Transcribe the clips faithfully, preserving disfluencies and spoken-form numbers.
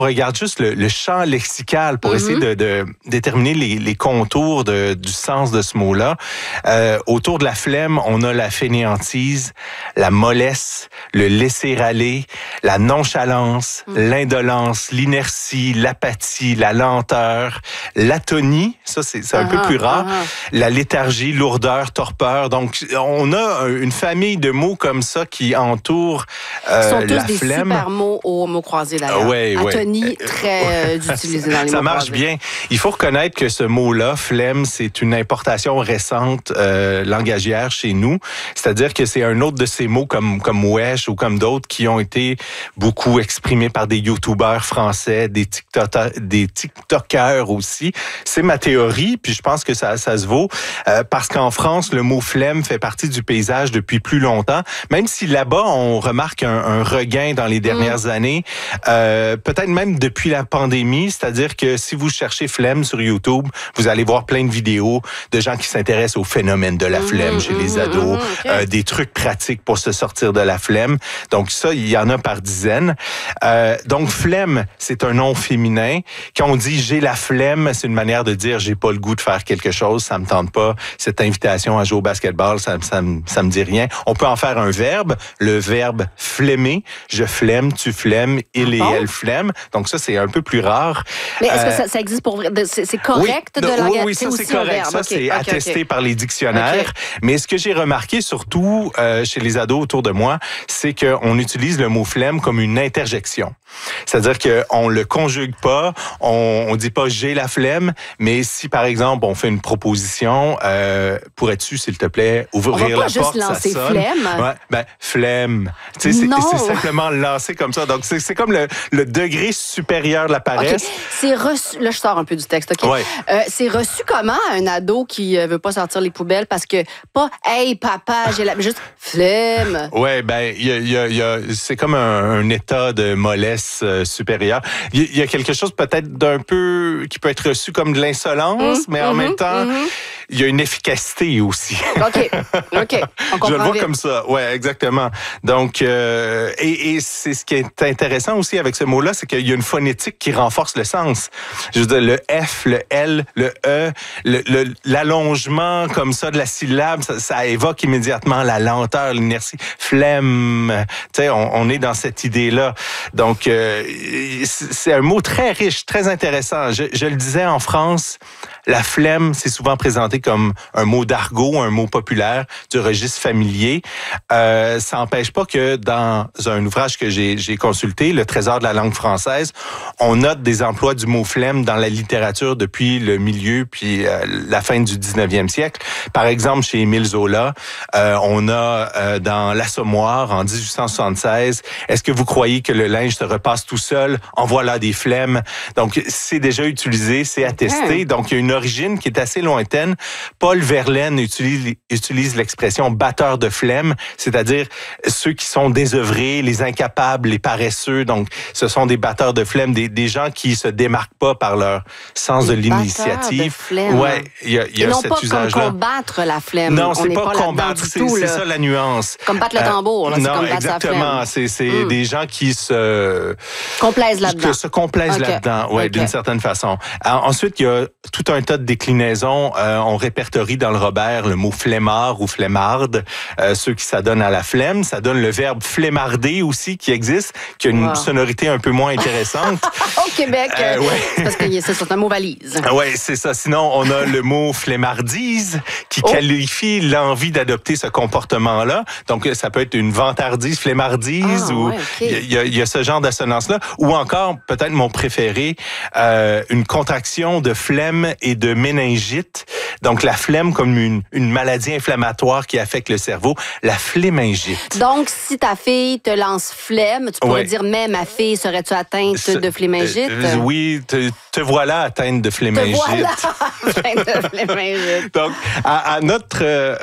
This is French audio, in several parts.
On regarde juste le, le champ lexical pour mm-hmm. essayer de, de déterminer les, les contours de, du sens de ce mot-là. Euh, autour de la flemme, on a la fainéantise, la mollesse, le laisser-aller, la nonchalance, mm. l'indolence, l'inertie, l'apathie, la lenteur, l'atonie, ça c'est, c'est un uh-huh, peu plus rare, uh-huh. la léthargie, lourdeur, torpeur. Donc, on a une famille de mots comme ça qui entourent euh, Ils sont tous la des flemme. Super mots au mot croisé d'ailleurs. Ouais, atonie, ouais. très euh, utilisé dans les ça mots marche croisés. bien. Il faut reconnaître que ce mot-là, flemme, c'est une importation récente euh, langagière chez nous. C'est-à-dire que c'est un autre de ces mots comme comme wesh ou comme d'autres qui ont été beaucoup exprimés par des youtubeurs français, des TikTokers, des TikTokers aussi. C'est ma théorie, puis je pense que ça ça se vaut euh, parce qu'en France, le mot flemme fait partie du paysage depuis plus longtemps. Même si là-bas on remarque un, un regain dans les dernières mmh. années, euh, peut-être même depuis la pandémie, c'est-à-dire que si vous cherchez flemme sur YouTube, vous allez voir plein de vidéos de gens qui s'intéressent au phénomène de la flemme mmh, chez mmh, les ados, mmh, okay. euh, des trucs pratiques pour se sortir de la flemme. Donc ça, il y en a par dizaines. Euh, donc flemme, c'est un nom féminin. Quand on dit j'ai la flemme, c'est une manière de dire j'ai pas le goût de faire quelque chose, ça me tente pas. Cette invitation à jouer au basketball, ça, ça, ça me dit rien. On peut en faire un verbe, le verbe flemmer. Je flemme, tu flemmes, il et elle flemme. Donc ça, c'est un peu plus rare. Mais est-ce euh, que ça, ça existe pour vrai? C'est, c'est correct oui, de oui, la oui, ça c'est correct. Ça, okay, c'est okay, attesté okay. par les dictionnaires. Okay. Mais ce que j'ai remarqué, surtout euh, chez les ados autour de moi, c'est qu'on utilise le mot flemme comme une interjection. C'est-à-dire qu'on le conjugue pas, on, on dit pas j'ai la flemme, mais si par exemple on fait une proposition, euh, pourrais-tu s'il te plaît ouvrir la porte, on va pas juste lancer ça sonne. Flemme. Ouais, ben flemme. Tu sais, c'est, c'est simplement lancé comme ça. Donc c'est, c'est comme le, le degré supérieur de la paresse. Okay. C'est reçu. Là, je sors un peu du texte. Ok. Ouais. Euh, c'est reçu comment un ado qui veut pas sortir les poubelles parce que pas hey papa j'ai la juste flemme. Ouais, ben il y a, y a, y a c'est comme un, un état de mollesse euh, supérieur. Il y, y a quelque chose peut-être d'un peu qui peut être reçu comme de l'insolence, mmh, mais en mmh, même temps mmh. il y a une efficacité aussi. OK. OK. On Je le vois vite. comme ça. Ouais, exactement. Donc euh, et, et c'est ce qui est intéressant aussi avec ce mot-là, c'est qu'il y a une phonétique qui renforce le sens. Je veux dire, le F, le L, le E, le, le, l'allongement comme ça de la syllabe, ça, ça évoque immédiatement la lenteur, l'inertie. Flemme, tu sais, on, on est dans cette idée-là. Donc, euh, c'est un mot très riche, très intéressant. Je, je le disais, en France, la flemme, c'est souvent présenté comme un mot d'argot, un mot populaire du registre familier. Euh, ça n'empêche pas que dans un ouvrage que j'ai, j'ai consulté, Le Trésor de la langue française, on note des emplois du mot flemme dans la littérature depuis le milieu puis euh, la fin du dix-neuvième siècle. Par exemple, chez Émile Zola, euh, on a euh, dans L'Assommoir en dix-huit cent soixante-seize, est-ce que vous croyez que le linge se repasse tout seul? En voilà des flemmes. Donc, c'est déjà utilisé, c'est attesté. Donc, il y a une origine qui est assez lointaine. Paul Verlaine utilise, utilise l'expression batteur de flemme, c'est-à-dire ceux qui sont désœuvrés, les incapables, les paresseux. Donc, ce sont des batteurs de flemme, des, des gens qui se démarquent pas par leur sens des de l'initiative. De ouais, il y a, y a Et non cet pas usage-là. Comme combattre la flemme. Non, on c'est pas, pas combattre, c'est, tout, c'est ça la nuance. Comme battre le tambour, là, euh, c'est non, comme battre exactement. sa flemme. C'est, c'est mm. des gens qui se complaisent là-dedans. Que se complaisent okay. là-dedans, ouais, okay. d'une certaine façon. Alors, ensuite, il y a tout un tas de déclinaisons. Euh, on répertorie dans le Robert le mot flemmard ou flemmarde, euh, ceux qui s'adonnent à la flemme. Ça donne le verbe flemmarder aussi qui existe, qui a une wow. sonorité un peu moins intéressante. Au Québec, euh, ouais. c'est parce que c'est, c'est un mot valise. Oui, c'est ça. Sinon, on a le mot flemmardise qui oh. qualifie l'envie d'adopter ce comportement-là. Donc, ça peut être une vantardise, flemmardise, ah, ou ouais, il okay. y, y, y a ce genre d'assonance-là. Ou encore, peut-être mon préféré, euh, une contraction de flemme et de méningite. Donc, la flemme comme une, une maladie inflammatoire qui affecte le cerveau, la flémingite. Donc, si ta fille te lance flemme, tu pourrais ouais. dire, mais ma fille, serais-tu atteinte Ce, de flémingite? Euh, oui, te, te voilà atteinte de flémingite. Te voilà atteinte de flémingite. Donc, à, à, notre,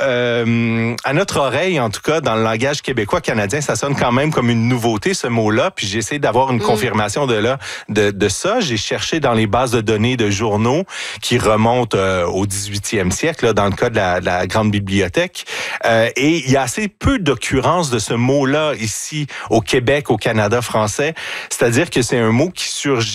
euh, à notre oreille, en tout cas, dans le langage québécois-canadien, ça sonne quand même comme une nouveauté, ce mot-là. Puis j'ai essayé d'avoir une mm. confirmation de, là, de, de ça. J'ai cherché dans les bases de données de journaux qui remontent euh, au dix-huitième siècle, là, dans le cas de la, de la Grande Bibliothèque. Euh, et il y a assez peu d'occurrences de ce mot-là ici au Québec, au Canada français. C'est-à-dire que c'est un mot qui surgit